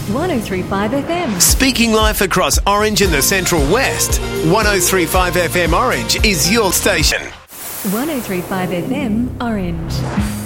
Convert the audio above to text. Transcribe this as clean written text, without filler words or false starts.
1035 FM. Speaking life across Orange and the Central West, 1035 FM Orange is your station. 1035 FM Orange.